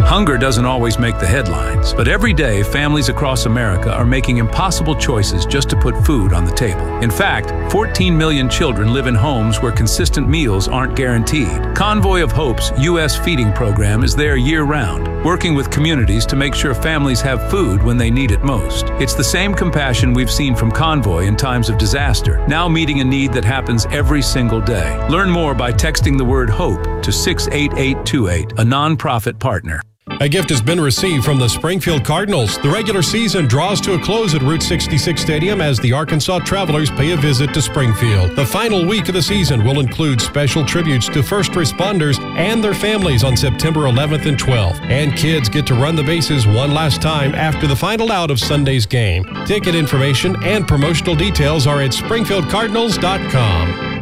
Hunger doesn't always make the headlines, but every day families across America are making impossible choices just to put food on the table. In fact, 14 million children live in homes where consistent meals aren't guaranteed. Convoy of Hope's U.S. feeding program is there year-round, working with communities to make sure families have food when they need it most. It's the same compassion we've seen from Convoy in times of disaster, now meeting a need that happens every single day. Learn more by texting the word HOPE to 68828, a nonprofit partner. A gift has been received from the Springfield Cardinals. The regular season draws to a close at Route 66 Stadium as the Arkansas Travelers pay a visit to Springfield. The final week of the season will include special tributes to first responders and their families on September 11th and 12th. And kids get to run the bases one last time after the final out of Sunday's game. Ticket information and promotional details are at springfieldcardinals.com.